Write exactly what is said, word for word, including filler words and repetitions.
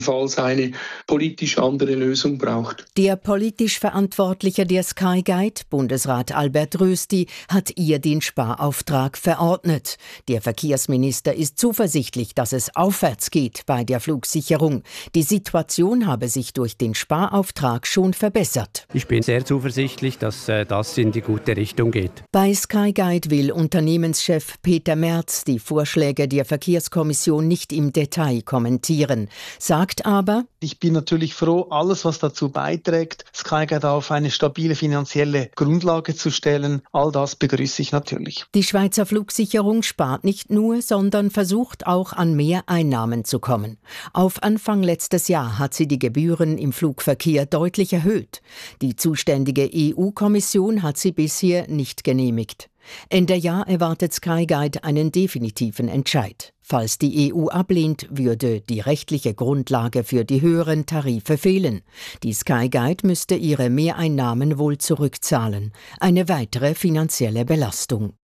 falls eine politisch andere Lösung braucht. Der politisch Verantwortliche der Sky Guide, Bundesrat Albert Rösti, hat ihr den Sparauftrag verordnet. Der Verkehrsminister ist zuversichtlich, dass es aufwärts geht bei der Flugsicherung. Die Situation habe sich durch den Sparauftrag schon verbessert. Ich bin sehr zuversichtlich, dass äh, das in die gute Richtung geht. Bei Sky Guide will Unternehmenschef Peter Merz die Vorschläge der Verkehrskommission nicht im Detail kommentieren, sagt aber: Ich bin natürlich froh, alles, was dazu beiträgt, Sky Guide auf eine stabile finanzielle Grundlage zu stellen. All das begrüße ich natürlich. Die Schweizer Flugsicherung spart nicht nur, sondern versucht auch an mehr Einnahmen zu kommen. Auf Anfang letztes Jahr hat sie die Gebühren im Flugverkehr deutlich erhöht. Die zuständige E U-Kommission hat sie bisher nicht genehmigt. Ende Jahr erwartet Sky Guide einen definitiven Entscheid. Falls die E U ablehnt, würde die rechtliche Grundlage für die höheren Tarife fehlen. Die Sky Guide müsste ihre Mehreinnahmen wohl zurückzahlen. Eine weitere finanzielle Belastung.